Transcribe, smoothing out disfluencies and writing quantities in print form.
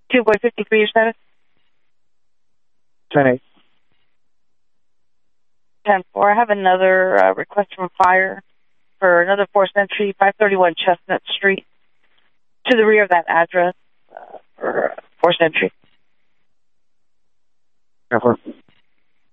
2 boy 53, you said? 10-8. 10-4. I have another request from fire for another forced entry, 531 Chestnut Street, to the rear of that address for forced entry. 10-4.